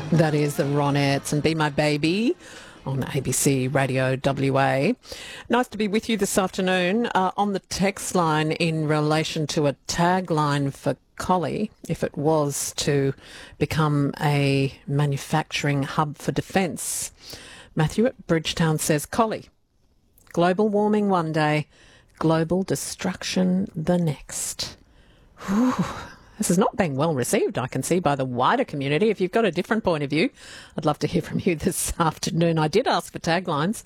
That is the Ronettes and Be My Baby on ABC Radio WA. Nice to be with you this afternoon on the text line in relation to a tagline for Collie, if it was to become a manufacturing hub for defence. Matthew at Bridgetown says, Collie, global warming one day, global destruction the next. Whew. This is not being well received, I can see, by the wider community. If you've got a different point of view, I'd love to hear from you this afternoon. I did ask for taglines.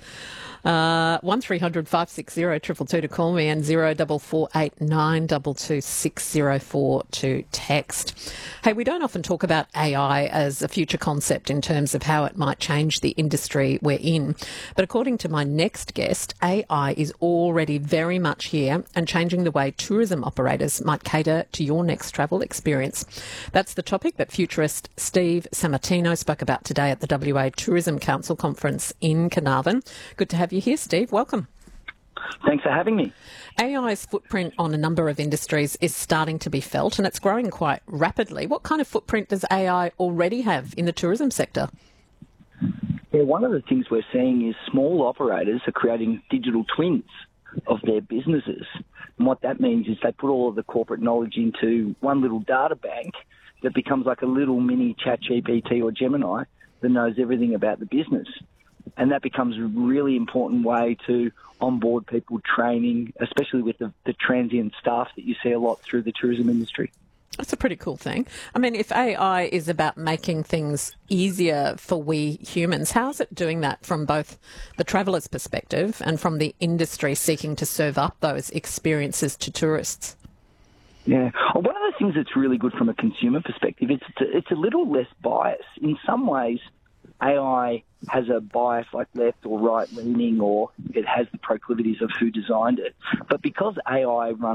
1300 560 222 to call me and 0448 226 604 to text. Hey, we don't often talk about AI as a future concept in terms of how it might change the industry we're in. But according to my next guest, AI is already very much here and changing the way tourism operators might cater to your next travel experience. That's the topic that futurist Steve Sammartino spoke about today at the WA Tourism Council conference in Carnarvon. Good to have you here, Steve. Welcome. Thanks for having me. AI's footprint on a number of industries is starting to be felt and it's growing quite rapidly. What kind of footprint does AI already have in the tourism sector? Yeah, one of the things we're seeing is small operators are creating digital twins of their businesses. And what that means is they put all of the corporate knowledge into one little data bank that becomes like a little mini ChatGPT or Gemini that knows everything about the business. And that becomes a really important way to onboard people, training, especially with the transient staff that you see a lot through the tourism industry. That's a pretty cool thing. I mean, if AI is about making things easier for we humans, how's it doing that from both the traveller's perspective and from the industry seeking to serve up those experiences to tourists? Yeah. Well, one of the things that's really good from a consumer perspective, it's a little less biased. In some ways, AI has a bias like left or right leaning, or it has the proclivities of who designed it. But because AI runs